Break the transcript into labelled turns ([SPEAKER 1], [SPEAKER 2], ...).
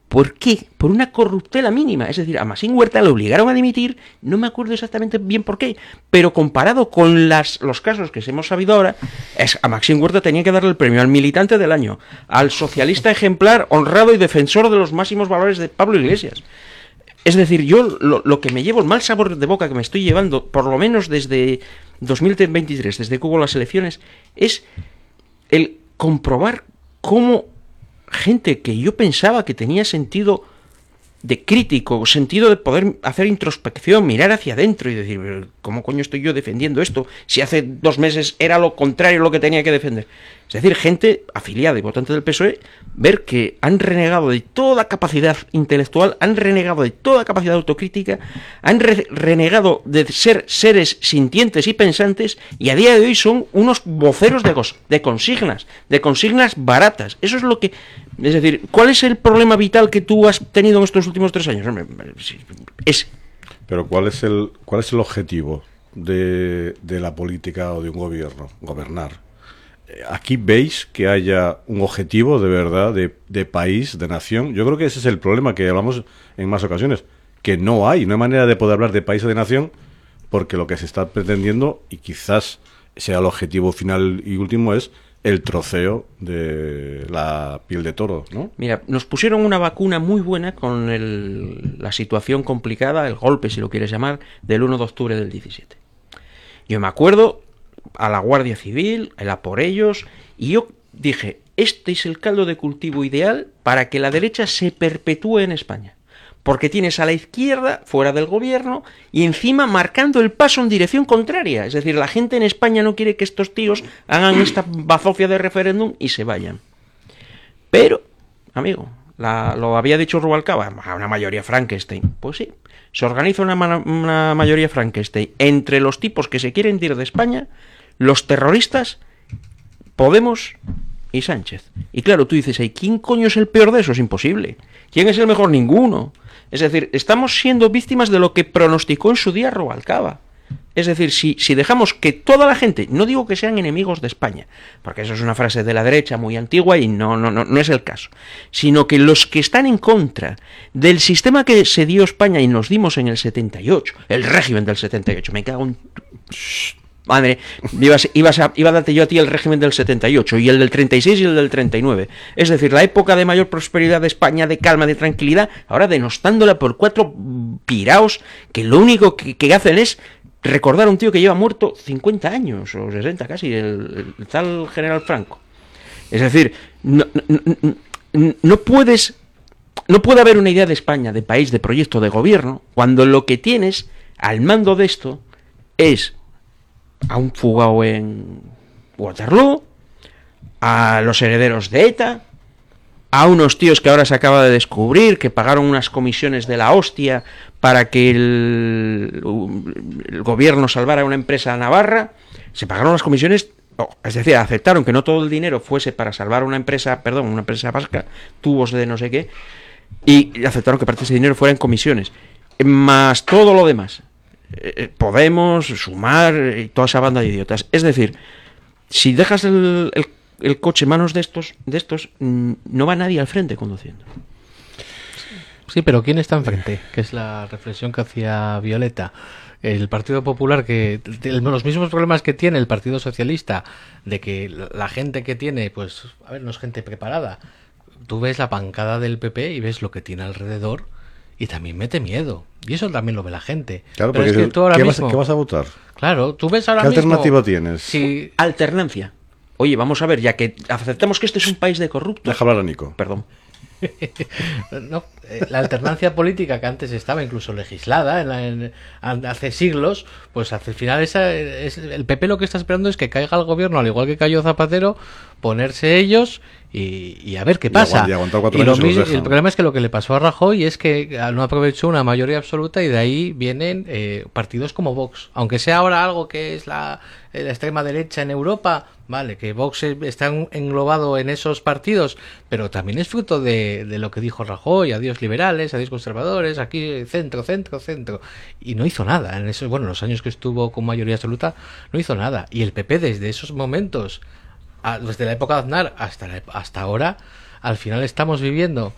[SPEAKER 1] ¿Por qué? Por una corruptela mínima. Es decir, a Maxim Huerta le obligaron a dimitir, no me acuerdo exactamente bien por qué, pero comparado con los casos que hemos sabido ahora, a Maxim Huerta tenía que darle el premio al militante del año, al socialista ejemplar, honrado y defensor de los máximos valores de Pablo Iglesias. Es decir, yo lo que me llevo, el mal sabor de boca que me estoy llevando, por lo menos desde 2023, desde que hubo las elecciones, es el comprobar cómo gente que yo pensaba que tenía sentido de crítico, sentido de poder hacer introspección, mirar hacia adentro y decir, ¿cómo coño estoy yo defendiendo esto? Si hace 2 meses era lo contrario lo que tenía que defender. Es decir, gente afiliada y votante del PSOE, ver que han renegado de toda capacidad intelectual, han renegado de toda capacidad autocrítica, han renegado de ser seres sintientes y pensantes, y a día de hoy son unos voceros de consignas baratas. Eso es lo que... Es decir, ¿cuál es el problema vital que tú has tenido en estos últimos 3 años? Ese.
[SPEAKER 2] Pero ¿cuál es el objetivo de la política o de un gobierno? Gobernar. ¿Aquí veis que haya un objetivo de verdad de país, de nación? Yo creo que ese es el problema que hablamos en más ocasiones, que no hay manera de poder hablar de país o de nación, porque lo que se está pretendiendo, y quizás sea el objetivo final y último, es el troceo de la piel de toro, ¿no?
[SPEAKER 1] Mira, nos pusieron una vacuna muy buena con la situación complicada, el golpe, si lo quieres llamar, del 1 de octubre del 17. Yo me acuerdo a la Guardia Civil, el a por ellos, y yo dije, este es el caldo de cultivo ideal para que la derecha se perpetúe en España. Porque tienes a la izquierda fuera del gobierno y encima marcando el paso en dirección contraria. Es decir, la gente en España no quiere que estos tíos hagan esta bazofia de referéndum y se vayan. Pero, amigo, lo había dicho Rubalcaba, una mayoría Frankenstein. Pues sí, se organiza una mayoría Frankenstein entre los tipos que se quieren ir de España, los terroristas, Podemos y Sánchez. Y claro, tú dices, ¿quién coño es el peor de eso? Es imposible. ¿Quién es el mejor? Ninguno. Es decir, estamos siendo víctimas de lo que pronosticó en su día Rubalcaba. Es decir, si dejamos que toda la gente, no digo que sean enemigos de España, porque eso es una frase de la derecha muy antigua y no es el caso, sino que los que están en contra del sistema que se dio España y nos dimos en el 78, el régimen del 78, me cago en... Madre, iba a darte yo a ti el régimen del 78 y el del 36 y el del 39. Es decir, la época de mayor prosperidad de España, de calma, de tranquilidad, ahora denostándola por 4 piraos que lo único que hacen es recordar a un tío que lleva muerto 50 años o 60 casi, el tal general Franco. Es decir, no puede haber una idea de España, de país, de proyecto, de gobierno, cuando lo que tienes al mando de esto es a un fugado en Waterloo, a los herederos de ETA, a unos tíos que ahora se acaba de descubrir que pagaron unas comisiones de la hostia para que el gobierno salvara a una empresa navarra. Se pagaron las comisiones, es decir, aceptaron que no todo el dinero fuese para salvar una empresa vasca, tubos de no sé qué, y aceptaron que parte de ese dinero fuera en comisiones, más todo lo demás. Podemos, Sumar y toda esa banda de idiotas. Es decir, si dejas el coche en manos de estos, no va nadie al frente conduciendo.
[SPEAKER 3] Sí, pero ¿quién está enfrente? Que es la reflexión que hacía Violeta. El Partido Popular, que los mismos problemas que tiene el Partido Socialista, de que la gente que tiene, pues, a ver, no es gente preparada. Tú ves la bancada del PP y ves lo que tiene alrededor y también mete miedo. Y eso también lo ve la gente.
[SPEAKER 2] Claro, pero es que tú ahora mismo... ¿Qué vas a votar?
[SPEAKER 3] Claro, tú ves ahora
[SPEAKER 2] mismo... ¿Qué alternativa
[SPEAKER 3] mismo,
[SPEAKER 2] tienes?
[SPEAKER 3] Si...
[SPEAKER 1] Alternancia. Oye, vamos a ver, ya que aceptamos que este es un país de corruptos...
[SPEAKER 2] Deja hablar a Nico.
[SPEAKER 1] Perdón.
[SPEAKER 3] No, la alternancia política que antes estaba incluso legislada hace siglos, pues al final el PP lo que está esperando es que caiga el gobierno, al igual que cayó Zapatero, ponerse ellos y a ver qué pasa.
[SPEAKER 2] Y aguantar 4 años
[SPEAKER 3] el problema es que lo que le pasó a Rajoy es que no aprovechó una mayoría absoluta y de ahí vienen partidos como Vox, aunque sea ahora algo que es la extrema derecha en Europa, vale, que Vox está englobado en esos partidos, pero también es fruto de lo que dijo Rajoy, adiós liberales, adiós conservadores, aquí centro, y no hizo nada en esos, los años que estuvo con mayoría absoluta, no hizo nada, y el PP desde esos momentos, desde la época de Aznar hasta ahora, al final estamos viviendo